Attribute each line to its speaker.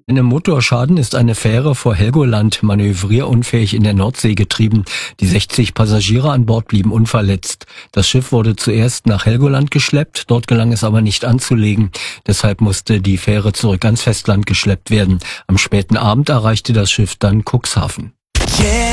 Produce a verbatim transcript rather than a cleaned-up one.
Speaker 1: In einem Motorschaden ist eine Fähre vor Helgoland manövrierunfähig in der Nordsee getrieben. Die sechzig Passagiere an Bord blieben unverletzt. Das Schiff wurde zuerst nach Helgoland geschleppt, dort gelang es aber nicht anzulegen. Deshalb musste die Fähre zurück ans Festland geschleppt werden. Am späten Abend erreichte das Schiff dann Cuxhaven. Yeah.